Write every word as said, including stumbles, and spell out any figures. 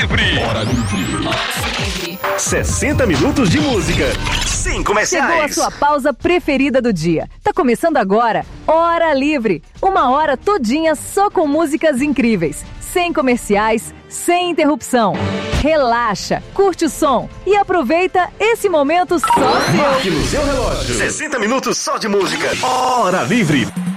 Livre. Hora Livre. sessenta minutos de música, sem comerciais. Chegou a sua pausa preferida do dia. Tá começando agora, Hora Livre. Uma hora todinha só com músicas incríveis, sem comerciais, sem interrupção. Relaxa, curte o som e aproveita esse momento só seu. Marque no seu relógio. sessenta minutos só de música. Hora Livre.